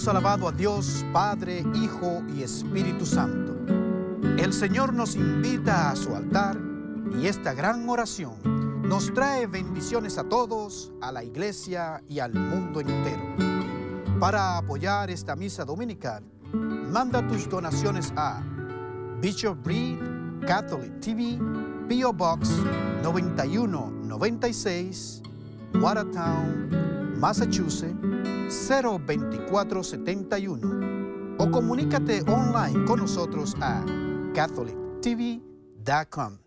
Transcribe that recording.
Alabado a Dios, Padre, Hijo y Espíritu Santo. El Señor nos invita a su altar y esta gran oración nos trae bendiciones a todos, a la iglesia y al mundo entero. Para apoyar esta misa dominical, manda tus donaciones a Bishop Reed Catholic TV, P.O. Box 9196, Watertown, Massachusetts 02471, o comunícate online con nosotros a catholictv.com.